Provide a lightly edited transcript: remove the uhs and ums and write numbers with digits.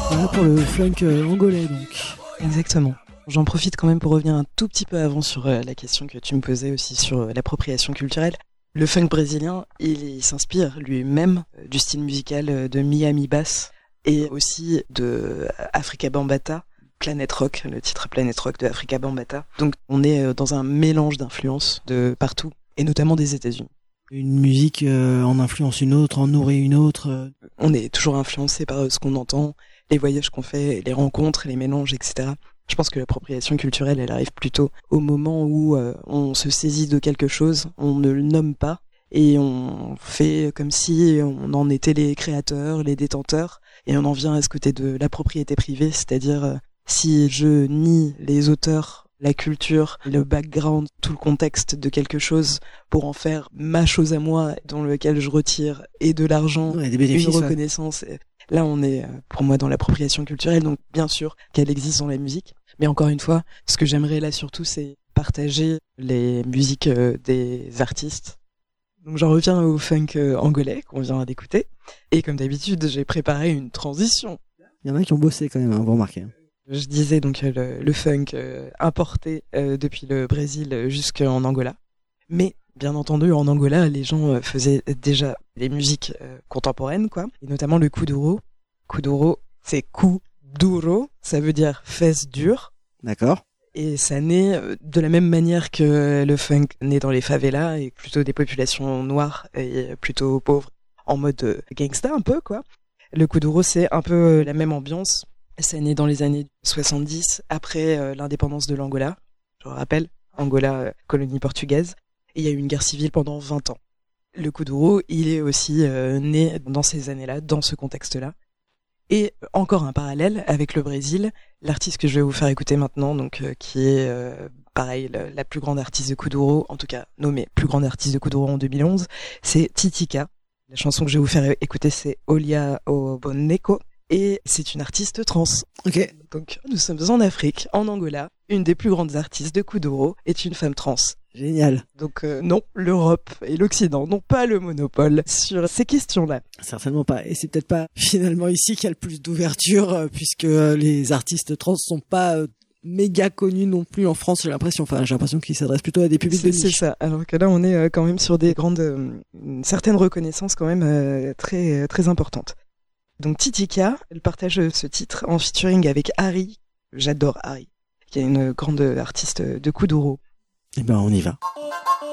Voilà pour le funk angolais donc. Exactement. J'en profite quand même pour revenir un tout petit peu avant sur la question que tu me posais aussi sur l'appropriation culturelle. Le funk brésilien, il s'inspire lui-même du style musical de Miami Bass et aussi de Afrika Bambaataa, Planet Rock, le titre Planet Rock de Afrika Bambaataa. Donc on est dans un mélange d'influences de partout, et notamment des États-Unis. Une musique en influence une autre, en nourrit une autre. On est toujours influencé par ce qu'on entend, les voyages qu'on fait, les rencontres, les mélanges, etc. Je pense que l'appropriation culturelle, elle arrive plutôt au moment où on se saisit de quelque chose, on ne le nomme pas, et on fait comme si on en était les créateurs, les détenteurs, et on en vient à ce côté de la propriété privée, c'est-à-dire si je nie les auteurs, la culture, le background, tout le contexte de quelque chose pour en faire ma chose à moi, dans lequel je retire et de l'argent, Ouais, des bénéfices, une reconnaissance. Ouais. Là, on est pour moi dans l'appropriation culturelle, donc bien sûr qu'elle existe dans la musique. Mais encore une fois, ce que j'aimerais là surtout, c'est partager les musiques des artistes. Donc j'en reviens au funk angolais qu'on vient d'écouter. Et comme d'habitude, j'ai préparé une transition. Il y en a qui ont bossé quand même, vous remarquez. Je disais donc le funk importé depuis le Brésil jusqu'en Angola. Mais bien entendu, en Angola, les gens faisaient déjà des musiques contemporaines, quoi. Et notamment le kuduro. Kuduro, c'est kuduro, ça veut dire fesse dure. D'accord. Et ça naît de la même manière que le funk naît dans les favelas et plutôt des populations noires et plutôt pauvres, en mode gangsta un peu, quoi. Le kuduro, c'est un peu la même ambiance. Ça naît dans les années 70, après l'indépendance de l'Angola. Je vous rappelle, Angola, colonie portugaise. Et il y a eu une guerre civile pendant 20 ans. Le kuduro, il est aussi né dans ces années-là, dans ce contexte-là. Et encore un parallèle avec le Brésil, l'artiste que je vais vous faire écouter maintenant, donc qui est pareil la plus grande artiste de kuduro, en tout cas nommée plus grande artiste de kuduro en 2011, c'est Titika. La chanson que je vais vous faire écouter, c'est Olia Oboneko. Et c'est une artiste trans. Ok. Donc nous sommes en Afrique, en Angola. Une des plus grandes artistes de kuduro est une femme trans. Génial. Donc non, l'Europe et l'Occident n'ont pas le monopole sur ces questions-là. Certainement pas. Et c'est peut-être pas finalement ici qu'il y a le plus d'ouverture, puisque les artistes trans sont pas méga connus non plus en France, j'ai l'impression. Enfin, j'ai l'impression qu'ils s'adressent plutôt à des publics de niche. C'est ça. Alors que là, on est quand même sur des grandes, une certaine reconnaissance quand même très très importante. Donc Titika, elle partage ce titre en featuring avec Harry. J'adore Harry, qui est une grande artiste de kuduro. Eh ben, on y va.